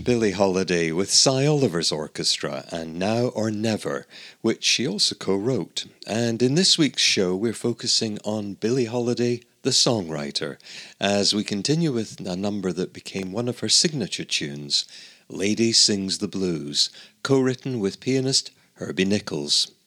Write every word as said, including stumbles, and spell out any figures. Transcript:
Billie Holiday with Cy Oliver's orchestra and Now or Never, which she also co-wrote. And in this week's show, we're focusing on Billie Holiday, the songwriter, as we continue with a number that became one of her signature tunes, Lady Sings the Blues, co-written with pianist Herbie Nichols.